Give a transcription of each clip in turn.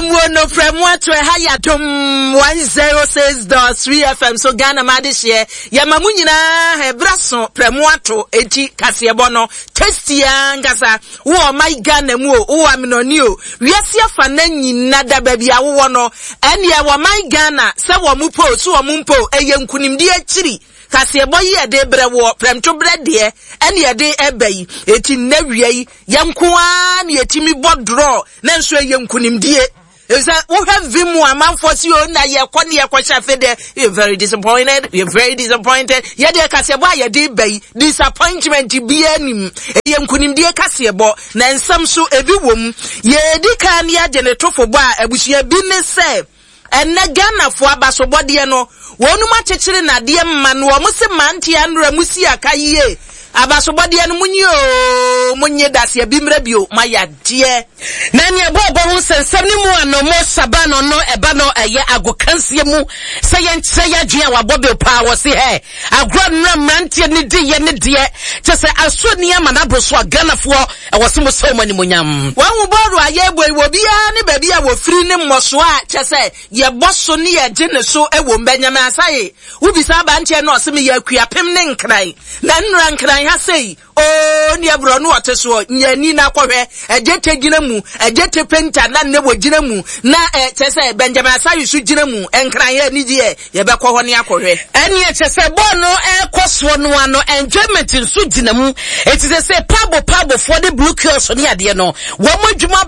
no from what to Hayadum 106.3 FM. So Ghana Madishie, Yamamunina, Hebrason, Premuato, Eji, Casiabono, Testia, Gaza, who my Ghana mo, who am no new. Yesia Faneni, Nada baby, I wano, and ya wa my Ghana, Sawa Mupo, Suwa Mumpo, Ayam Kunim dia chiri. Kasi eboyi ya de brewo, premto bredie, eni ya de ebei, eti newie, yamkuan, yeti mi bodro, nenswe yamkunimdie. Is that we have vimu amanfosi o na ye kwani ye kwasha fede. You're very disappointed. You're very disappointed. Ye de kasebo ye de bei disappointment bi anim. Ye nkunimdie kasebo na nsam so ebi wom. Ye di kan ya genetofo bo a ebusia bi ne se. Enne Ghana fo abasobode no wonu ma chechire na de mma no wo se manti anura musi akaye abasobode no munye dase bimra bio maya de na ne ebobo hu sensem ni mu anomo sabano no eba no eye agokansie mu se ye dua wabobe pa wo se he agro na manti ni de ye ne de chese asoni amanabro so Ghana fo wo se mo so mani monyam wan boru aye boy wo bia ne ba bia wo firi ne mmoso a chese ye boso ne ye gene so ewo mbanyama asaye ubisa ba ntie no se me ye akuapem ne nkran na nra nkran ha sei o ne abro no oteso nyani na kwhwe ejete gina mu ejete penta na ne wo gina mu na chese Benjamin Asaye su gina mu nkran ye ni die ye be kwo ho ne akwhwe ene chese bono ekoso no ano enjoyment su gina mu etise se pabo for the blue kills on ade no wo modwuma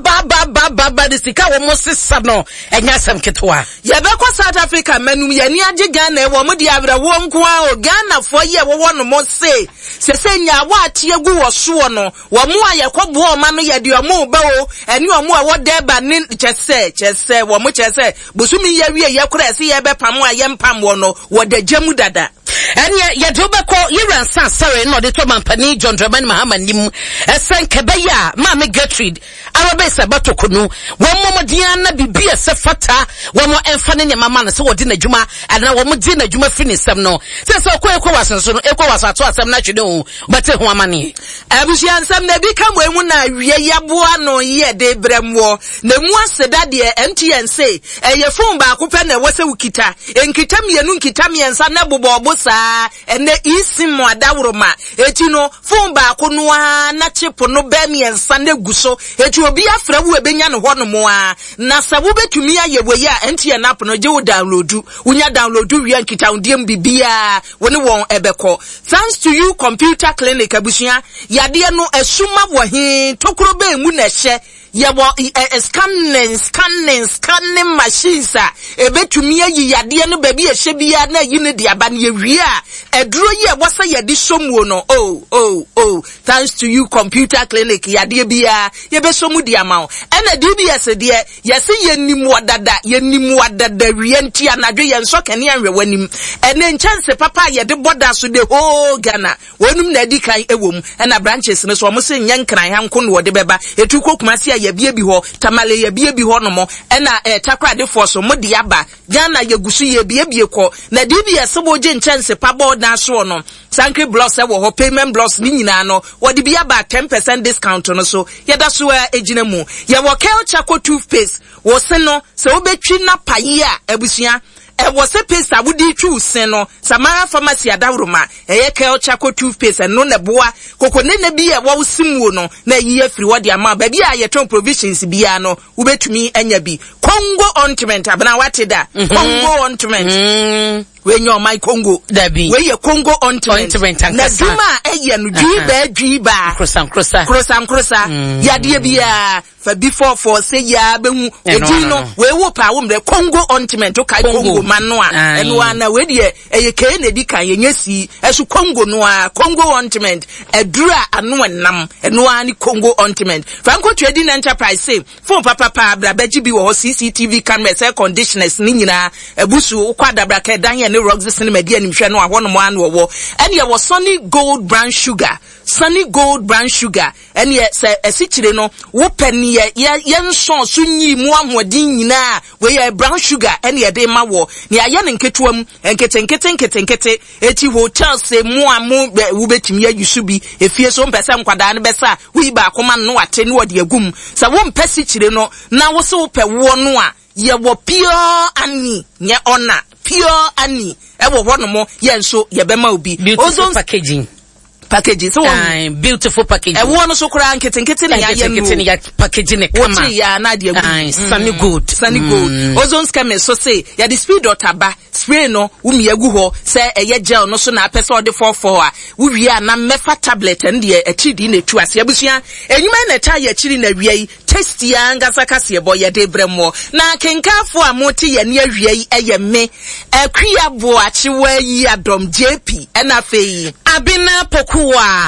ba de sika wo mo sesa no enya sam ketwa ye be kwa South Africa manum ye ni age Ghana wo mo di abra wo nko a o Ghana fo ye wo no mo se nya wa atiegu wo so no wo mo aye kwbo o ma no ye de o mo ba o eni o mo a wo de ba ni chese wo mo chese busumi ye wie ye kura se ye be pam a ye mpam wo no wo da jamu dada ene ye do be ko yiransa sorry no de to mampani John Dramani Mahama nim esen kebeya ma me Gertrude arabe se batokunu wo momodian na bibia se fata wo mo emfa ne mama no se wo de nadwuma ana wo mo de nadwuma fini sem no se ko wasenso no wasato asem na twede ho bate ho amane abusia nsem na bi kam emu na wie yaboa no ye de bremwo na mu aseda de MTN say eye phone ba ko pe na wo se wukita enkita mienu nkita miensa na bobo saa ene isim adawroma eti no phone ba ko no a na chip no ba miensa na guso eti obi afra wo ebenya no ho no mo a na sabu betumi aye we ya MTN app no je wo downloadu unya downloadu wi nkita ndiem bibia woni won ebeko thanks to you computer clinic abusia yade no esuma wo he tokuro be mu na hye yabo scanning machines a ebetumi ayi yade no ba bi ehye bia na yi ne de aba na yewie a eduro yi ebosa yade somuo no oh thanks to you computer clinic yade bia ye be somu de amawo ena DBS de yese yenimu wadada wie ntia anadwe ye nso kane anwe wanim ene nchance papa yede border so de ho Ghana wonum na di kan ewom ena branches ne so omo se nyankran hanko no de beba etu kokumase ya bia bi ho tamale ya bia bi ho no mo ena takrade force mo de aba Ghana yegusu ye bia ko na DBS bo je nchance pa board na so no Sankey Blocks wo ho payment blocks ni nyina no wo de bia ba 10% discount no so yeda so ejina mu ye wo Kel Chako toothpaste wo se no se wo betwi na paye a abusia wo se paste abudi twu sen no Samara Pharmacy adawroma eye Kel Chako toothpaste no na boa kokone na bi e wo simuo no na yi afiri wo de ama ba bi a ye ton provisions bia no wo betumi anya bi Congo ointment abana wateda Congo ointment we nyo my Congo dabi we ye Congo ointment na duma eye no dwiba krosa yade bia fa before for say ya be hu ejino we wo pa wo mre Congo ointment to kai Congo mano a eno ana we de eye ke na di kan ye nyasi esu Congo no a Congo ointment edura ano enam eno ani Congo ointment Franco Trading Enterprise say phone papa bra baji bi wo CCTV camera air conditioners ni nyina ebusu kwada bra ka dan ye ne Roxy Cinema di animhwe no ahono mo anu wo ene ye was Sunny Gold Brown Sugar ene ye se esichire no wo pani ye nso so nyi mu ahodin nyina we ye brown sugar ene ye de ma wo ne aye ne nketuam nkete eti hotel se mu amu wo betimi ayusu bi efie so mpese nkwada ne besa wi ba akoma no wate ne wode agum sa wo mpesi chire no na wo so pe wo no a ye wo pure ani nye ona pure ani e wo hono mo ye nso ye be ma obi ozone packaging so beautiful packaging e won so kura nkete na ya packaging ne kama what ya na de agum sunny gold ozone scam so say ya the speed otaba spray no umi agu ho say eye gel no so na apese ode 44 a wi a na mefa tablet and de achidi na tu ase abusua enyuma na ta ya chiri na wiai test ya ngasa kase boy ya de bremo na kenkafo a moti ya ne awiai eye me akua bo achiwa yi adom JP na fei abina pokuwa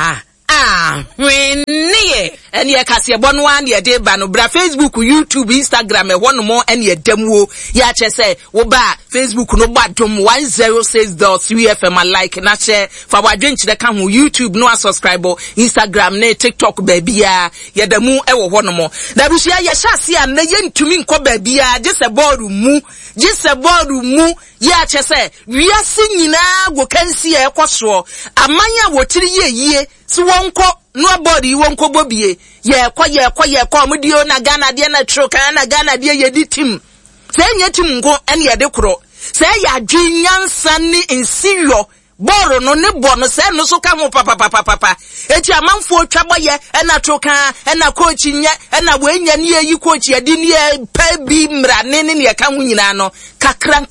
weniye eni e kase bono an ye de ba no bra Facebook, YouTube, Instagram e wono mo eni e demwo ya che se wo ba Facebook no badom 106.3 FM like na che fa wadwenchi de ka ho YouTube no subscribe, Instagram ne TikTok ba bia ye demu e wo wono mo da busia ye hyase an na ye ntumi nko ba bia je se board mu ya che se wiase nyina go kansi e koso amanya wotiri ye si wonko nobody wonko bobie ye kwa mudio na Ghana de na troka na Ghana de ye di tim se nya tim ngo ene ye de kro se ya dwunyansa ni insirio boro no ne bo no se no so ka mo papa eti amanfo twabo ye ena troka ena coach nya ena wenya ne yi coach ye di ne pa bi mra ne ye ka hu nyina no kakran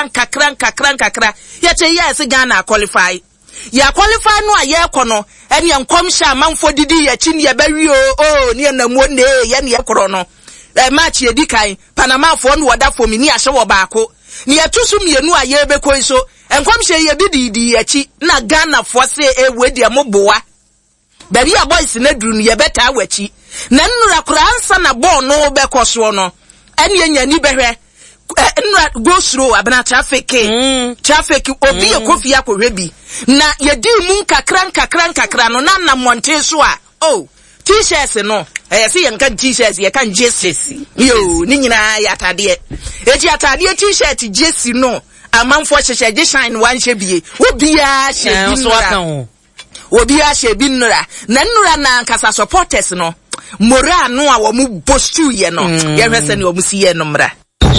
ye che ye se Ghana qualify ya qualify no aye kono ene enkom sha manfo didi ya chi ne ye bawi ne na mo ne ye ne kro no match ye di kan Panama fo no woda fo mi ni ahye wo baako ne atusu mienu aye be koi so enkom sha ye didi ya chi na Ghana fo se wedi amoboa baby a boys na duru ne ye beta awachi na nnura kura ansa na ball no be koso no ene enya ni behwe go slow abana traffic obi e kofi akohwe bi na ye di mu kakran no na monte so a t-shirts no say yan kan t-shirts ye kan jersey yo ni nyina ya atade eti atade t-shirt jersey no amanfo hyehye je shine wan hye bie obi a hye bi so aka ho obi a hye bi nnura na nnura na nkasa supporters no moral no a wo mu bostu ye no ye hwese ne wo mu si ye no mra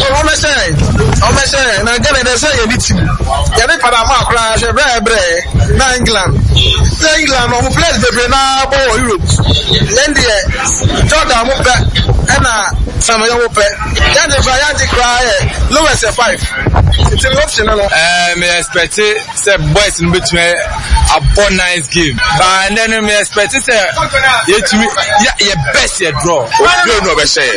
Omese na gene de say ye team. Ya be Panama crash bre na England no place be na bo Europe. Then the Jordan mo pe na sama yo mo pe. Ya de Giant cry lowest 5. It's an option no. Me expect say boys in between a bon nice game. But then me expect say ye to ye best ye draw. No be say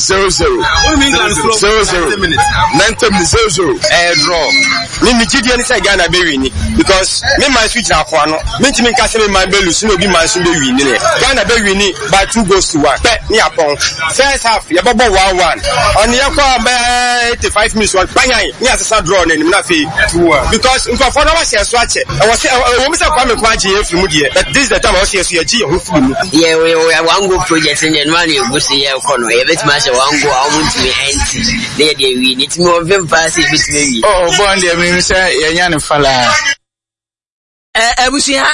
0-0. 90 minutes 0-0 draw. Me gidi any say Ghana be win because me man switch na kwa no. Me ntimi nka say me man be lose no bi man so be win ni. Ghana be win by 2 goals to 1. Pe ni apon. First half ye bobo 1-1. On ye kwa be 85 minutes one banyan. Ni asesa draw na ni na fe 2-1. Because nko for no wa share so ache. E was we say kwa me kwa je e free mu de. But this the time I was here so ye ji ho free mu. Yeah, we wan go project in January e go see ye kono. Ye bet ma say wan go a want me empty. They we need to move him past it between. Oh, boy, I mean, say, Yan Fala. Ebusia,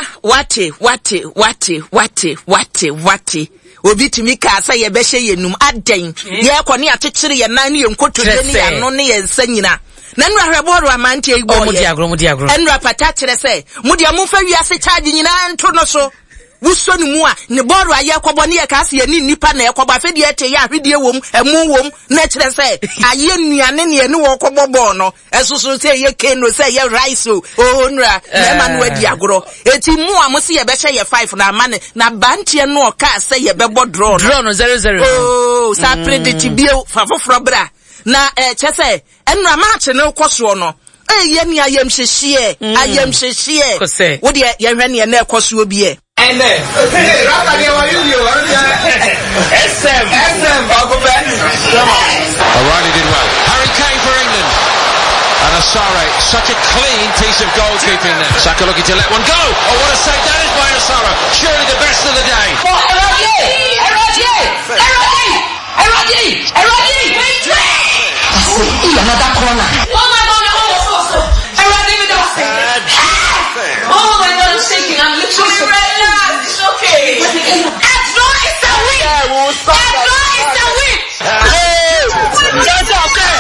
wate. Obi timi ka say ye behye yenum aden. Ye kwone atechire ye nan ye nkotoje ni ya no ne ye nsanyina. Na nwa hweboro amante igbo ye. Mu diagro. Enra pata kire say, mu dia mu fa wiase charge nyina nto no so. Wuso ni mu a ne boru aye kwabo ne ye ka se ni nipa na ye kwabo afedi ete ye ahwede wom emu wom na kire say aye nuane ne ye ne wo kwabo bo no esusu say ye keno say ye rice o nra na ma no adi agoro eti mu a mo se ye be hye ye 5 na amane na bantie no ka say ye be bo draw no 0-0 oh sa predict bio fafofro bra na che say enra match ne koso no ye ni ayem hyehye wo de ye hwe ne na koso bi e and then SM O'Reilly did well. Harry Kane for England and a Asare, such a clean piece of goalkeeping there. Saka looking to let one go. Oh, what a save that is by Asare. Surely the best of the day. Another corner. Oh my God, oh my God, I'm shaking. I'm literally relax. It's okay. Edro is a win. Edro is a win. That's okay.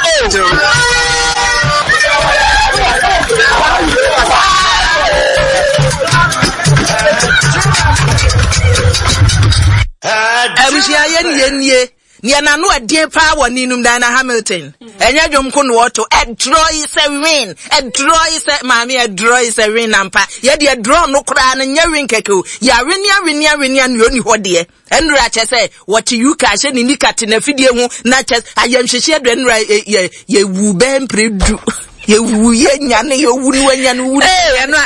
Niana no adie pa wo ninum Dana Hamilton. Enya dwom ko no to a draw is a win. A draw is a mami a draw is a win ampa. Ye de draw no kra na nya win keke. Ya wenia no ni ho de. Enra che say what you ka she ni nikate na fidie hu na che ayamhwehwe de enra ye wu ben predu. Ye wu ye nyane ye wu ni wanya no wu. Enra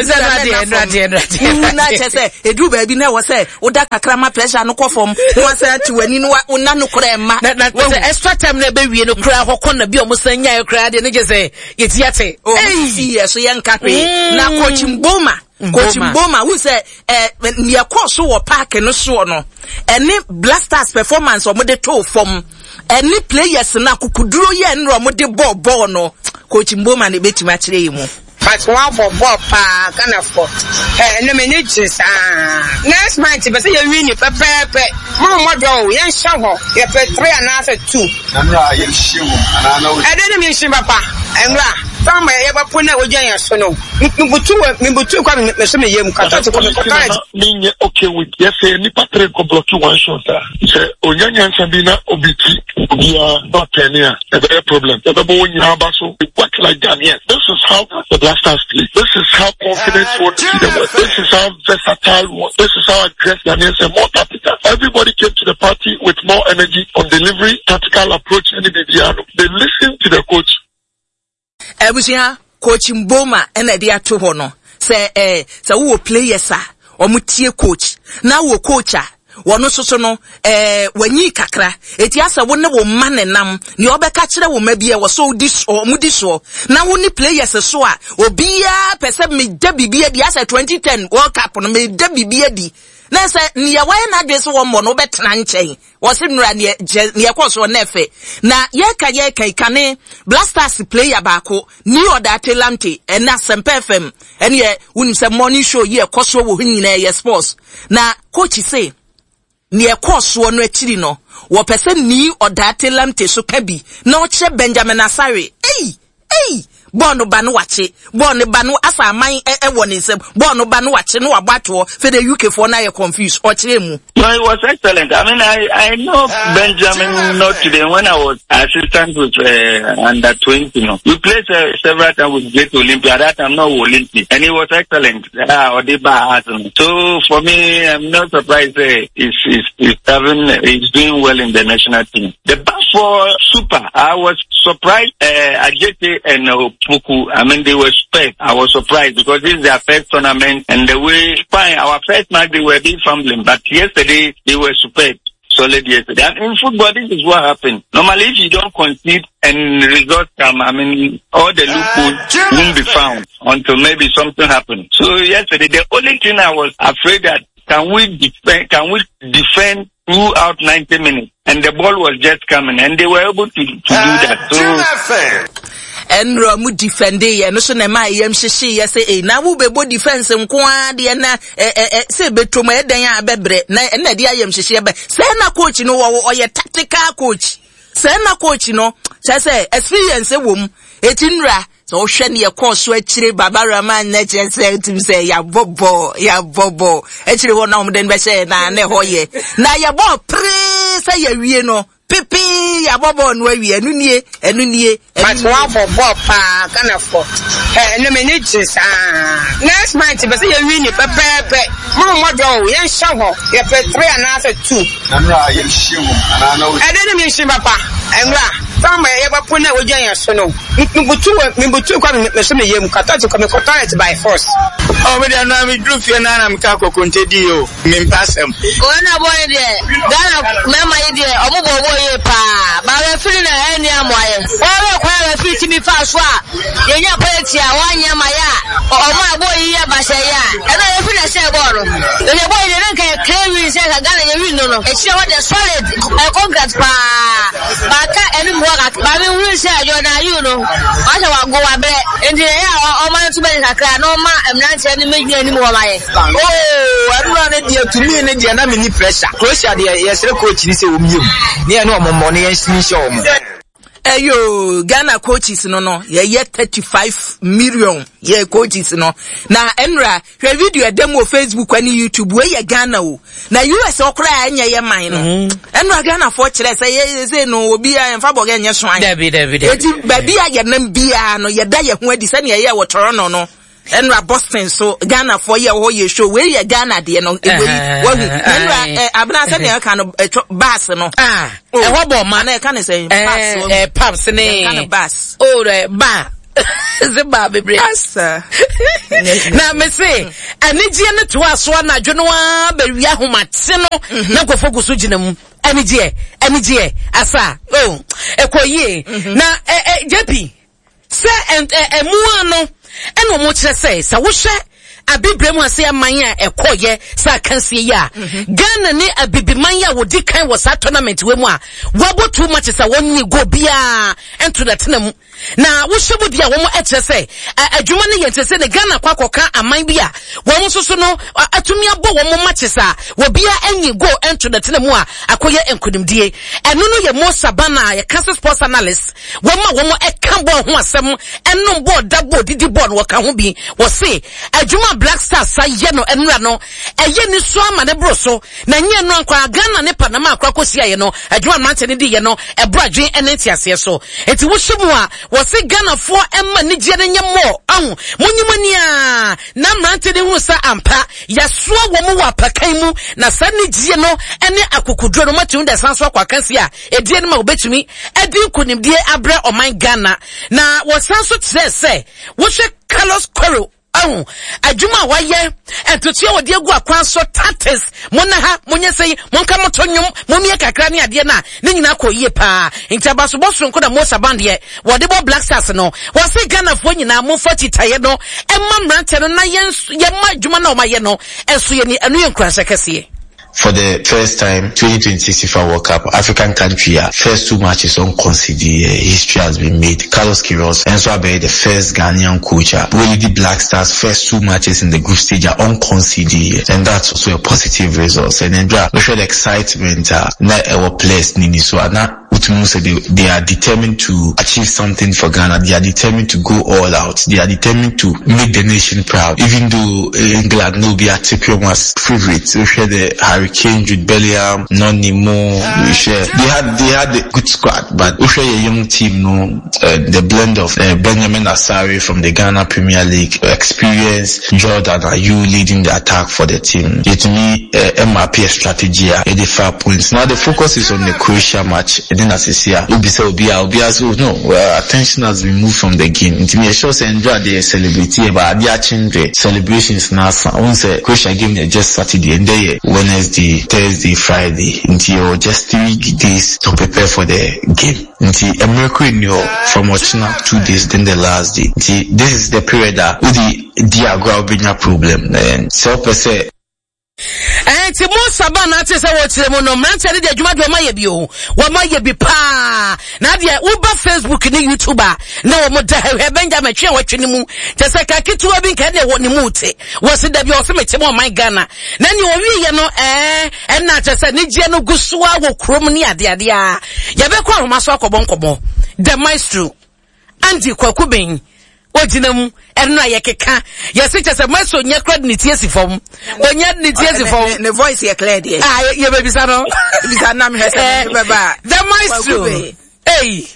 na che say edu ba bi na wo say oda kakra ma pressure no kofom no say ati wani no una no kra ma na extra time na be wie no kra hokọ na bi o mo sanya ye kra de ne je say ye tiate yes so ye nkakwe na Coach Mboma who say near course wo park no so no any Blasters performance o mo de to from any players na kukuduro ye nro mo de ball no Coach Mboma ne betima kire yi mu but one for ball pa kana for no managers next match be say you win pepe mo do yen sha ho ye pe 3 and after 2 Amra ye hyewu ana na wo e de me hye papa enra Tama ye ba pona ojan so no. Mbutu kwa me so me yem kata to come kota. Me okay with yes ni patre ko block one shot. Say onyanya nsabina obiti obia not tenia. A problem. The boy nya ba so work like Daniel. This is how the Blasters play. This is how confident one see them. This is how versatile one. This is how aggressive Daniel say more tactical. Everybody came to the party with more energy on delivery, tactical approach and they listen to the coach. Ebusia Coach Mboma ena de ato ho no se wo players a omutie coach na wo coach a wono soso no wanyi kakra eti asa wo ne wo manenam ne obeka kire wo mabie wo so dis o mudi so na wo ni players so a obia pese me da bibia di asa 2010 World Cup no me da bibia di na se ne why na dwe so wo mo no betena nchen wo se nura ne ekoso na efe na ye ka ikane Blasters player baako ni oda talente na Sempe FM ene ye unim se morning show ye ekoso wo nyina ye sports na coach say ne ekoso no akiri no wo pese ni oda talente so ka bi na o kire Benjamin Asare Bono banu wache bono banu asa man woni nsem bono banu wache no wabato for the UK for na you confused o kire mu. No, it was excellent. I mean, I know Benjamin not today when I was assistant with under 20, you know. We played several times with Great Olympia. That time no Olympic, and it was excellent. So for me, I'm not surprised he's doing well in the national team. The back for Super, I was surprised. Ajete and Puku, I mean, they were spared. I was surprised because this is their first tournament, and the way fine, our first match they were being fumbling, but yesterday they were superb, solid yesterday. And in football, this is what happened. Normally, if you don't concede and results come, I mean, all the loopholes won't be found until maybe something happens. So yesterday, the only thing I was afraid that can we defend throughout 90 minutes? And the ball was just coming, and they were able to do that. So. Enro mu defende ye no so na ma yem hyehye ye say na wo bebo defense nko ade na say betom eden a bebre na de ayem hyehye be say na coach no wo ye tactical coach say na coach no say experience wom etinra so wo hwe ne ye course akire babarama na che say tim say ya bobo akire wo na wo den be say na ne ho ye na ya bo pre say ya wie no Pipi ya bobo no awie enu nie but one for ball pa kana for no managers next match be say you win pepe mo do yen sha ho ye pe 3 and after 2 Amra ye hyewu ana na wo e de me hye papa enra Tama ye ba pona ojan so no mbutu kwa me so me yem kata to come contact by force me dey na me dru fie na me ka kokonte di o me mpasem ona boy de Ghana mema ye de omobo ye pa ba we firi na eni amoye o we kwa we firi mi fa Swat. Yenya Poetia, 1 year Maya, or my boy here, Bashaya. And I feel a share borrow. The boy didn't get clearly said a gun in the window. It's sure what the solid congrats pa. Baka and work. But we will say, you know. I don't go a bit. And the air or my to make a car. No, I'm not sending me anymore. Oh, I'm running here to me and I'm in pressure. Croatia, yes, the coach is near no more money and show. Eyo Ghana coaches no ye 35 million ye coaches no na Enra hwe video demo Facebook and YouTube we ye Ghana o na US okra anya ye man no Enra Ghana for kire say no obi a emfa boga nya so an David eti baby a ye nam bia no ye da ye ho adi sane ye wo Toronto no Enra Boston so Ghana for ye ho ye show we ye Ghana de no Enra abna say na kan bus no e hobo man na kan say paps ne kan bus ba Ziba bebre na me say anigye ne to aso na dwono a ba wi ahomate no na kofo guso gina mu anigye asa ekoyie na JP se emu ano eno mo kire say sa wo hwe abibrem ase amanya ekoye sa kansie ya Ghana ni abibiman ya wodi kan wo sa tournament we mu a wabo too much sa wonni go bia ento da tena mu na wo hyebu dia wo mo ekire say adwuma ne yente say ne Ghana kwakoka aman bia wo mo soso no atumi abo wo mo match sa wo bia anyi go ento da tena mu a akoye enkodimdie eno no ye mo sabana ye Kansas sports analyst wo mo eka bo ho asem eno bo dabo didi bo no ka ho bi wo say adwuma Black Stars sa ye no enra no eye ni so ama ne bro so na nye no akwa Ghana ne Panama akwa kosia ye no adwuma mante ne di ye no ebradwen eneti ase so eti wo hyimu a wo se Ghana fo emma ni gye ne nyemo ahu munyimani a na mante ne hu sa ampa ya so wo mu wa pakan mu na sa ne gye no ene akokudro no mate hu da san so akwa kanse a edie ne ma obetumi edi kunimdie abre oman Ghana na wo san so tire se wo hwe Carlos Quero adwuma waye entotia wodi egu akwan so tatis mona ha monye sei monka motonyum momie kakra ne ade na ne nyina koyie pa ntabaso boso nko da Mosa Band wodi bo Black Stars no wose Ghana fo nyina mo fati taye no emma mrante no na yemma adwuma na o maye no enso ye ni anu ye nkranse kase. For the first time, 2026 FIFA World Cup, African country, first 2 matches unconceded, history has been made. Carlos Queiroz, and so the first Ghanaian coach, really the Black Stars, first 2 matches in the group stage are unconceded, and that's also a positive result. And then we showed excitement, not our players, Nini, so now, they are determined to achieve something for Ghana. They are determined to go all out. They are determined to make the nation proud. Even though England will be Atiku was favorites. We share the Hurricane, Jude Bellingham, Nonimo. We share. They had a good squad, but we share a young team. The blend of Benjamin Asare from the Ghana Premier League, experience, Jordan Ayew leading the attack for the team. Yet me, MRP strategy, 85 points. Now the focus is on the Croatia match. As you see, attention has been moved from the game. It may show say enjoy the celebrity, but they are changing celebrations now. Once the Croatia game they just Saturday and day Wednesday, Thursday, Friday. Until just 3 days to prepare for the game. Until America from watching up 2 days, then the last day. Until this is the period that with the Diagra problem. And so per se. Ti Mosa Band ati se wo tire mo no mrante de adwuma do maye bi o wo maye bi pa na de uba Facebook ni YouTuber na wo mo da he Benjamin twe watwe mu te se ka kituwa bi nka de wo ni mu te wo se da bi o se me mo man Ghana na ni wo wi ye no na te se ni je no gusuwa wo krom ni ade a ye be kwa homa so akobonkobo the maestro Andy Kwakuben Ojinam eno ayekeka yesi chese maso nya crowd ni tiesi fom onya ni tiesi fom ne voice ye clear there ye baby sano bisa na me hese baba the maestro hey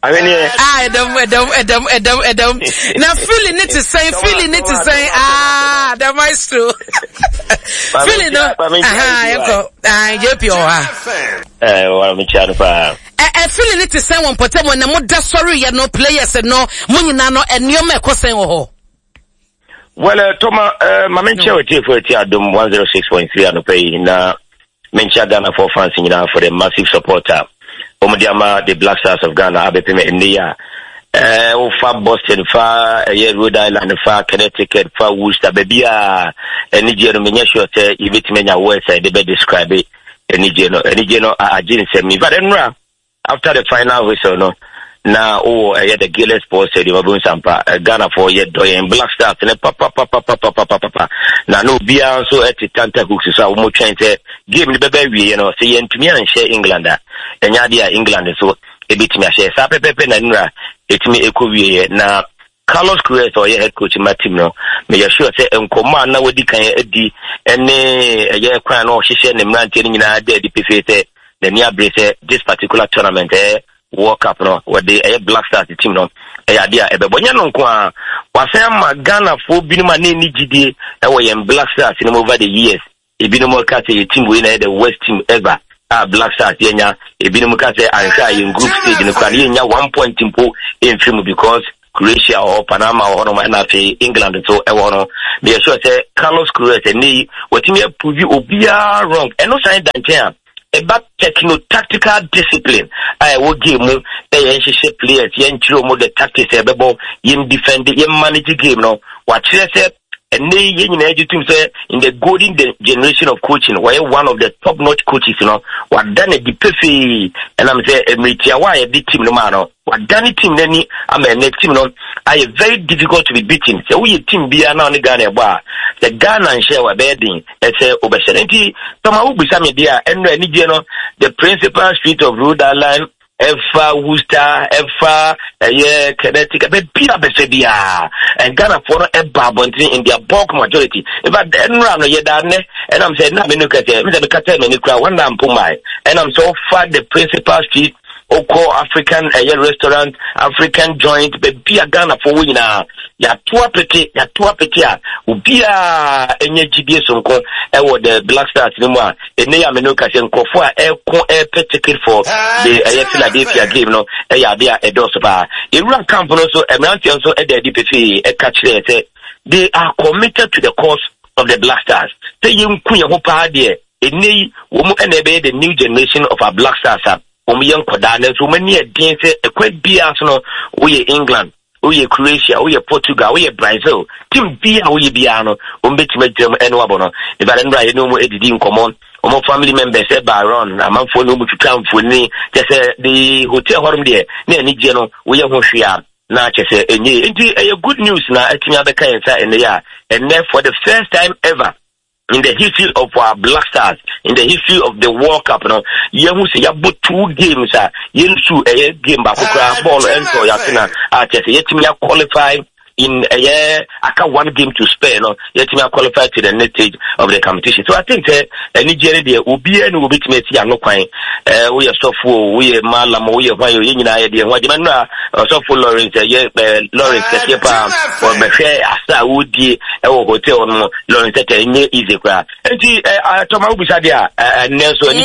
Edom na feeling it to say the maestro feeling no yeko JP wa me chanu pa feeling it to say one potem na mo da sorry ya no players no mo nyina no eniom ekosen wo ho. Well, Toma, my mention with you for Adum 106.3 and pay na mention Ghana for fans for the massive supporter. Omudiama, the Black Stars of Ghana, Abepime India, fa Boston fa Rhode Island fa Connecticut fa Worcester baby any no me sure say you bit me nya words they be describe it any no agin say me but then after the final whistle no na the Gilles Sports Stadium Abun Sampa Ghana for ye doyen Black Stars ne papa na no bia so at Tanta Hooks so mo trying to game the baby we say yentumi an share England enya dia England so e bit me share sa pepe na nra etimi ekowie na Carlos Cruz or head coach in my team no me sure say enkoma na wodi kan edi ene ye kwan no hihye ne mrante ni nyina de di pefete the near brace this particular tournament World Cup no where the Black Stars team no idea ebebonya no nko a wasan ma Ghana fo binuma na ni gidie we Black Stars in over the years ebinum ka say team we na the worst team ever Black Stars yenya ebinum ka say anka in group stage no kwa yenya 1 point impo in film because Croatia or Panama or no na say England so e wono me sure say Carlos Cruz ni wetimi prove obia wrong and no sign dan about techno-tactical discipline. I will give you a players, the tactics, defend, manage the game. No, what she said, and in the golden generation of coaching, where one of the top-notch coaches, what done a perfect, and I'm saying, why a big team, no matter what done it team, then I'm a next team, I very difficult to be beaten. So we team be now the Ghana bar. The Ghana and share bedding, it's a obesity. Somehow be some idea, and the principal street of Rhode Island, Worcester, Connecticut, but Pia Besedia, and Ghana for a babonty in their bulk majority. But then run a yedane, and I'm saying, nothing look at it, one damn pumai, and I'm so far the principal street. Oko African restaurant, African joint, but be a Ghana for winner. Ya tua pete ubia enye GBS sonko the Black Stars anymore. Ene ya menoka se nkofo a ticket for the Philadelphia game no ya dia edosopa. Iran camp no so emerante so e dey DPF e catch say they are committed to the cause of the Black Stars. Say you kunya ho pa de ene wo mu enebe the new generation of our Black Stars. Young Kodane, so many a dance a quite be as no we England, we Croatia, we Portugal, we Brazil, Team B, we Biano, bit and Wabono. If I didn't write no more editing common, or more family members said by Ron, a month for no to come for me, just the hotel home there, near Nigeno, we are Hoshia. Now, just a good news now, I think other kinds in the year, and then for the first time ever. In the history of our Black Stars, in the history of the World Cup, you say you put 2 games, you a game back ball and so you qualify in a year, I can 1 game to spare, yet me qualify to the next stage of the competition. So I think Nigeria will be and will be to me, no kind. We are so full, we are Malam, we are Vayo, idea, what you know, so full Lawrence, Lawrence, or Befe, Asa Woody, hotel, Lawrence, easy crap. And Thomas Bisadia, Nelson,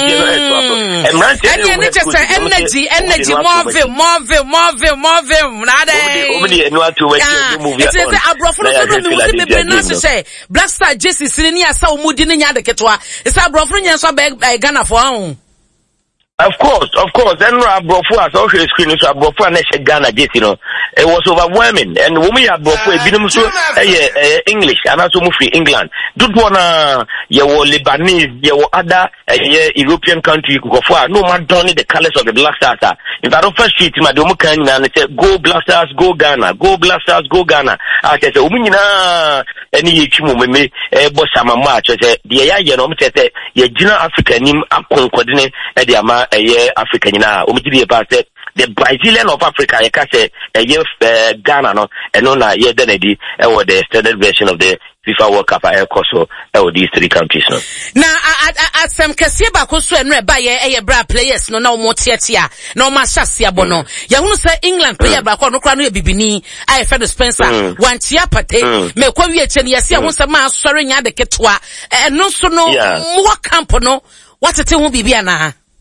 Black Star Jesse Senior Sao Mudini Yadeketwa. It's a brofrian so beg Ghana for home. Of course. And Brofu has also screen so Brofu and Ghana Jesse, it was overwhelming. And when we have Brofu, English, and also free England. Don't wanna your Lebanese, your other European country go for no man don't need the colors of the Black Stars. If I don't first street my Domukan and say go Black Stars, go Ghana, go Black Stars, go Ghana. I say Umina any chimu me bossama match. I say the ye Gina Africa nim coordinate at the ama African na the Brazilian of Africa Ghana no and no na ye denedi the standard version of the FIFA World Cup also these 3 countries no. Now at some Kasiba Kosu and Rebaye bra players no more tiatia no ma shasia bono. Yahunu say England player back no cranu bibini I Fred Spencer one tia pate me kwa wie chen yesi ahun say ma sori nya de ketwa no so no more camp no what it won bibia na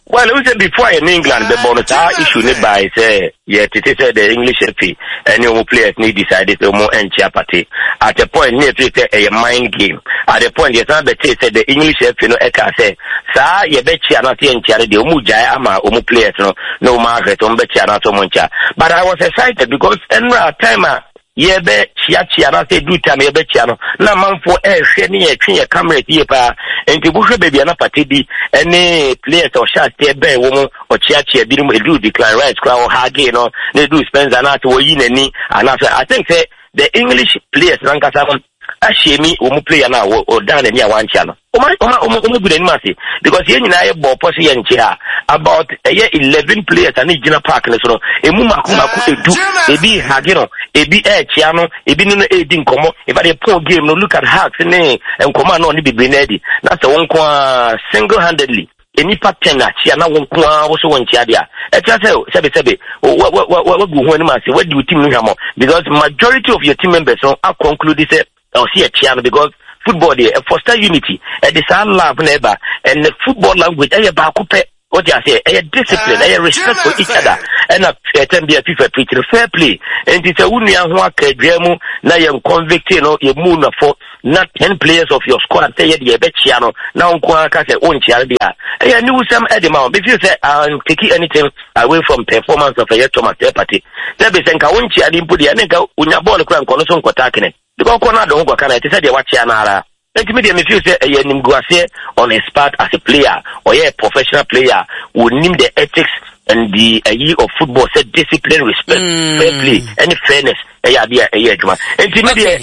Well, we said before in England, the bonus issue by say, yeah, it said the English FA and your players need decided to more and party. At a point, near to a mind game. At a point, yes, I said the English FA no eka say, sir, you bet you are not in charity, Umuja, ama, players no market, bet you are not so much. But I was excited because Enra timer. Yebe chia na say do time yebe chia no na manfo hwe ne ye twe camera tie pa enti bu hwe baby na party bi any players or shot tie be wo mo o chia bi no do decline right crowd hage no they do Spencer na to yi nani and I think say the English players rankasa ashemi wo mo player na o dan ni a wan chia no o good anymore because yen na ye ball posse yen chia about 11 players and Gina Park so emu maku edu ebi hage no ebi chia no ebi no edi nkomo if I play game no look at hacks ne nkomo na oni bibi na edi na se won kwa single handedly any pattern na chia na won kwa wo so won chia dia e tia se sebe what go ho anymore what do you team no because majority of your team members are conclude say or see a chia because football there foster unity and this all love neighbor and the football language ba coupe what you say discipline respect for each other and a time be a FIFA preach fair play and it's a unia ho akadwemu na ye convict no ye moon for not 10 players of your squad say ye be chia no na onko aka say on chia dia e new some edema if you say take anything away from performance of a Thomas Partey there be say nka on chia di mpudi ya nka unya ball kura nko no so nkota kene because corner don't go kana it said they watch anara let me feel say nim go ase on his part as a player or a professional player who name the ethics and the year of football said discipline, respect, fair play, and fairness. And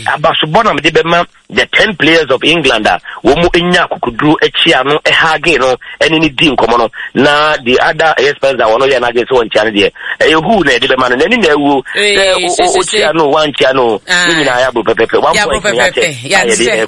the 10 players of England wo mu enya kukudru echia no ehage no eni ni di nkomo na the other experts that wono ya na ge so nchane de ehu na de be man na ni na ewu o chia no wan chia no ni na ya bo pepepe 1 point ya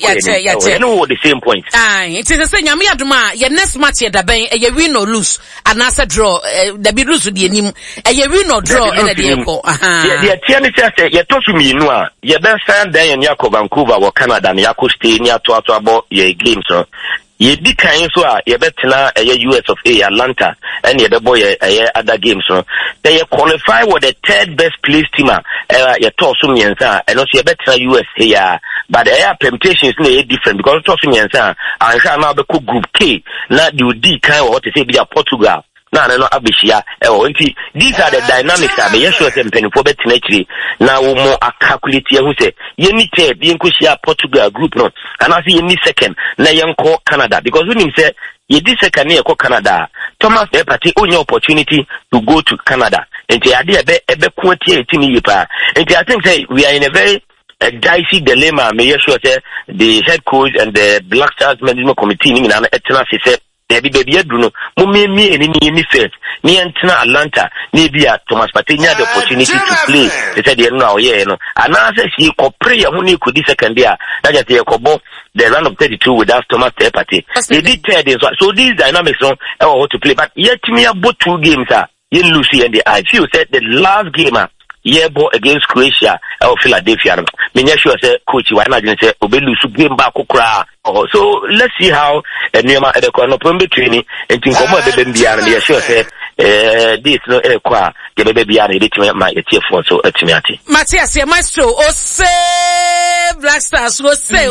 no the same point it is say nyame adoma ye next match ye da ben ye win or lose and answer draw da bi lose de enim ye win or draw e de ko ye tia ni say ye to su mi nu a ye ben stand then ye yakọ Vancouver or Canada and Yako stay near to about your games. Ye di kind so ye betna US of A Atlanta and ye the boy other games. They qualify with the third best place teamer ye tossum yensa and also ye betna US here. But the permutations is different because tossum yensa and now the group K na you D kind what to say be Portugal. No abishia these are the dynamics that be sure them pen for betin actually now more calculate who say you need to be in Portugal group no and I see any second na yanko Canada because when him say you this second year ko Canada Thomas Partey only opportunity to go to Canada and the idea be quantity team yipa and I think say we are in a very dicey dilemma me sure say the head coach and the Black Stars management committee ni na etna say baby Bruno mummi ni first ni entina Atlanta ni bia Thomas Partey had the opportunity to play they said no and now say she ko pray who ni could second year that just he ko the round of 32 without Thomas Partey they did third so these dynamics how to play but yet me about 2 games you lose and I feel said the last game ball against Croatia or Philadelphia. Menya sure say coach why not say obelu su game back kra. So let's see how Newman the corner training and think come be bia and sure say this no kwa the baby bia na dey my TF1 so etimiati. Matthias Maestro o say Black Stars o say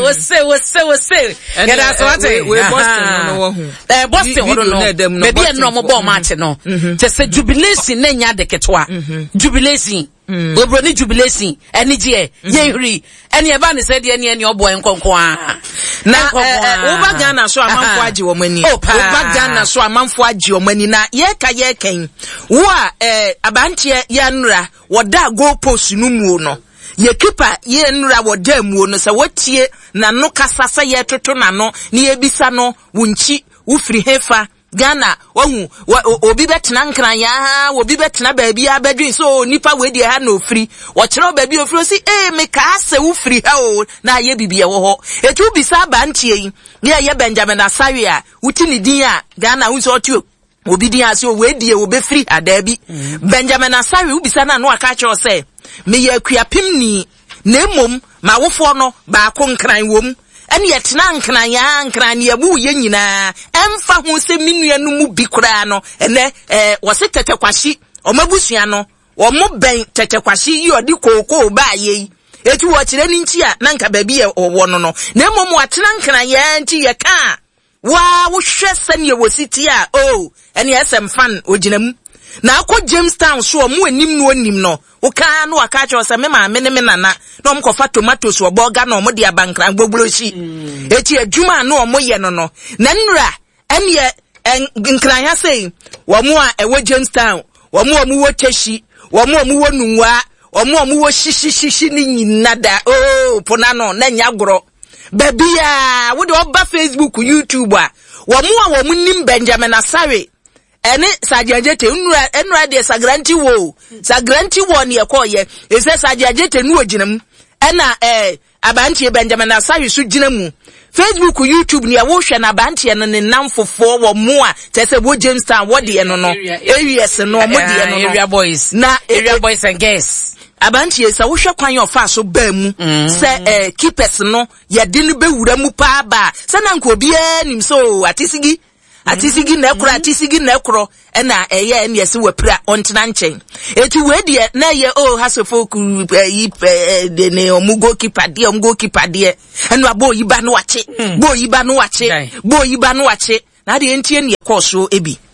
get us what we Boston no hu. Boston we don't know. Maybe no mo ball match no. Just say jubilation na nya de ketwa. Jubilation we broni jubilation eni je yehuri eni eba ne said eni obo enkonko na oba Ghana so amanfo agi wo mani oba Ghana so amanfo agi wo mani na ye ken wo abantie ya nura woda goal post no mu no ye keeper ye nura woda mu no se wotie na no kasasa ye toto na no ne ye bisa no wunchi wo firi hefa Ghana wahu obi betena nkran ya obi betena baabi abedwin so nipa we die ha na ofri wo kire baabi ofri si me ka ase wo fri ha o na ye bibie wo ho etu bisa ba ntie yi ye Benjamin Asawi a wuti ni din a Ghana hu so otu obi din ase o we die wo be fri adabi Benjamin Asawi ubisa na no aka kire se me ye akuapim ni na emom ma wofo no ba ko nkran wom ene yetena nkran ne yabu ye nyina emfa ho se minua no mu bi kura no ene wose tetekwashi omabusua no omo ben tetekwashi yi odi kokoo ba ye eti wo kire ni nchi a na nka ba bi ye owo no no na emom watena nkran ya nchi ye ka wa wo hwe sane wositi a ene SM fan oginam na akọ Jamestown so omo anim no uka no aka cho se me ma me nana na omkofa tomatoes wo boga na omo de abankran gbogboshi eti adwuma na omo ye no na nura ene nkran ya sei wo mo a ewo Jamestown wo mo wo teshi wo mo wo nunwa wo mo wo shishishi ni nyinada pona no na nyagoro babia wo de oba Facebook YouTube a wo mo nim Benjamin Asare ene sajajete enura de sagranti wo ne yekoye ese sajajete nu oginam ena abantie Benjamin Asare su ginamu Facebook YouTube ne wo hwe na abantie no ne namfofo wo mo a tese wo Jamestown wo de no areas no mo de no area boys and girls abantie sa wo hwe kwan yo fa so ba mu se keepers no ye de no bewura mu pa ba se na nko bia nim so atisigi na ekro ena eye ene yesi wapira ontena nchen eti we de na ye hasofo ku de ne omugo keeper de enu abo yiba no wache bo yiba no wache na de entie ne koso ebi